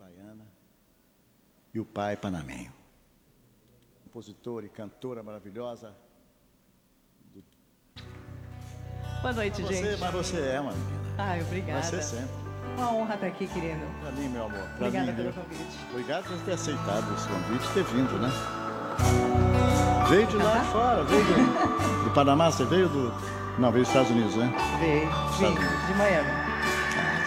baiana e o pai panamenho. Compositora e cantora maravilhosa. Boa noite, gente. Mas você é uma menina. Ai, obrigada. Vai ser sempre. Uma honra estar aqui, querido. Pra mim, meu amor. Pra Obrigada mim, pelo viu? convite. Obrigado por ter aceitado esse convite e ter vindo, né? Veio de lá de fora, veio do Panamá, você veio do... Não, veio dos Estados Unidos, né? Vim de Miami.